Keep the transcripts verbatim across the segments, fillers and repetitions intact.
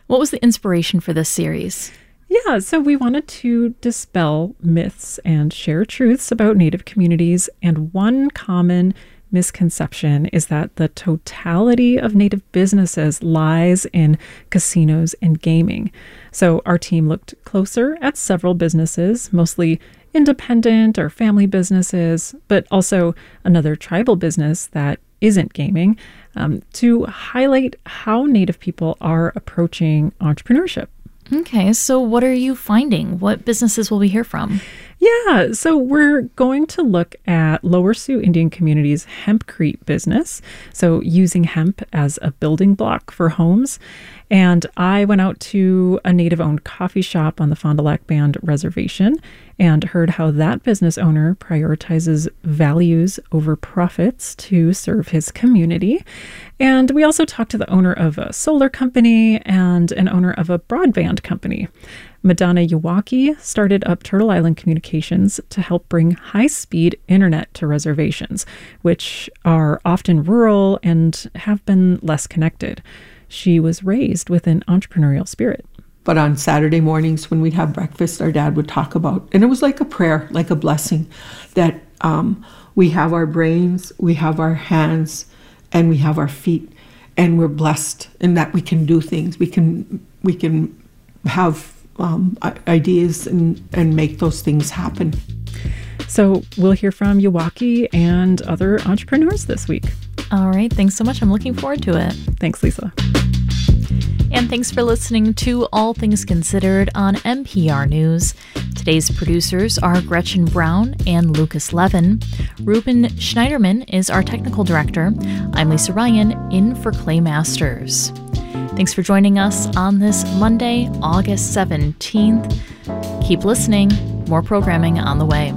What was the inspiration for this series? Yeah, so we wanted to dispel myths and share truths about Native communities. And one common misconception is that the totality of Native businesses lies in casinos and gaming. So our team looked closer at several businesses, mostly independent or family businesses, but also another tribal business that isn't gaming, um, to highlight how Native people are approaching entrepreneurship. Okay, so what are you finding? What businesses will we hear from? Yeah, so we're going to look at Lower Sioux Indian Community's hempcrete business, so using hemp as a building block for homes. And I went out to a Native-owned coffee shop on the Fond du Lac Band Reservation and heard how that business owner prioritizes values over profits to serve his community. And we also talked to the owner of a solar company and an owner of a broadband company. Madonna Yawaki started up Turtle Island Communications to help bring high-speed internet to reservations, which are often rural and have been less connected. She was raised with an entrepreneurial spirit. But on Saturday mornings when we'd have breakfast, our dad would talk about, and it was like a prayer, like a blessing, that um, we have our brains, we have our hands, and we have our feet, and we're blessed in that we can do things. We can we can have um, ideas and, and make those things happen. So we'll hear from Yawaki and other entrepreneurs this week. All right, thanks so much. I'm looking forward to it. Thanks, Lisa. And thanks for listening to All Things Considered on N P R News. Today's producers are Gretchen Brown and Lucas Levin. Ruben Schneiderman is our technical director. I'm Lisa Ryan, in for Clay Masters. Thanks for joining us on this Monday, August seventeenth. Keep listening. More programming on the way.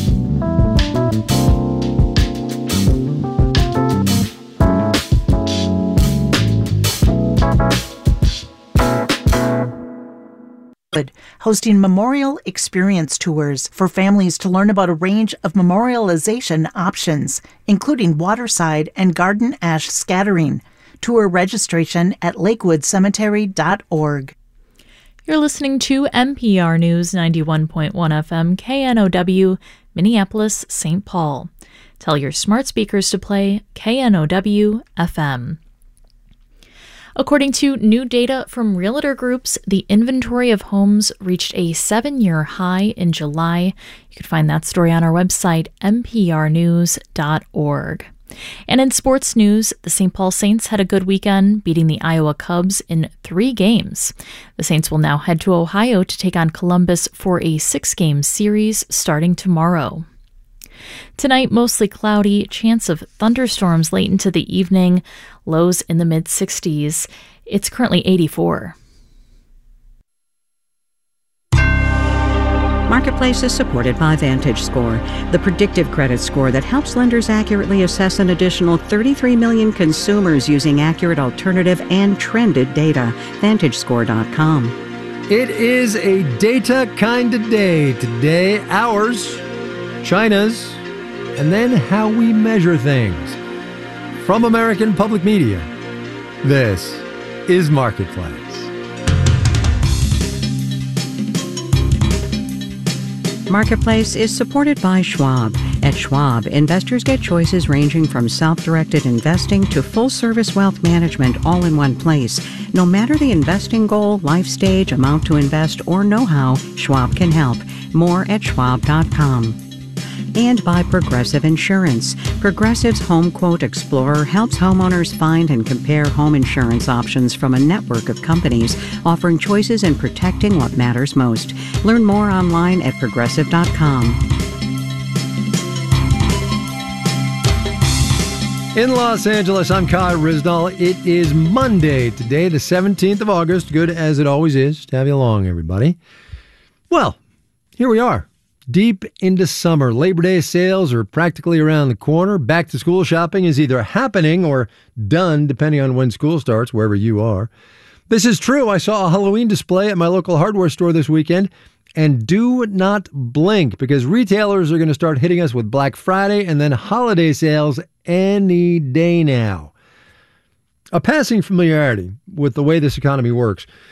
Hosting memorial experience tours for families to learn about a range of memorialization options, including waterside and garden ash scattering. Tour registration at lakewood cemetery dot org. You're listening to N P R News ninety-one point one F M K N O W, Minneapolis, Saint Paul. Tell your smart speakers to play K N O W F M. According to new data from Realtor Groups, the inventory of homes reached a seven-year high in July. You can find that story on our website, N P R news dot org. And in sports news, the Saint Paul Saints had a good weekend, beating the Iowa Cubs in three games. The Saints will now head to Ohio to take on Columbus for a six-game series starting tomorrow. Tonight, mostly cloudy, chance of thunderstorms late into the evening, lows in the mid-sixties. It's currently eighty-four. Marketplace is supported by VantageScore, the predictive credit score that helps lenders accurately assess an additional thirty-three million consumers using accurate alternative and trended data. Vantage Score dot com. It is a data kind of day today. Ours, China's, and then how we measure things. From American Public Media, this is Marketplace. Marketplace is supported by Schwab. At Schwab, investors get choices ranging from self-directed investing to full-service wealth management all in one place. No matter the investing goal, life stage, amount to invest, or know-how, Schwab can help. More at schwab dot com. And by Progressive Insurance. Progressive's Home Quote Explorer helps homeowners find and compare home insurance options from a network of companies, offering choices and protecting what matters most. Learn more online at progressive dot com. In Los Angeles, I'm Kai Rizdal. It is Monday today, the seventeenth of August. Good as it always is to have you along, everybody. Well, here we are. Deep into summer. Labor Day sales are practically around the corner. Back to school shopping is either happening or done, depending on when school starts, wherever you are. This is true. I saw a Halloween display at my local hardware store this weekend. And do not blink, because retailers are going to start hitting us with Black Friday and then holiday sales any day now. A passing familiarity with the way this economy works.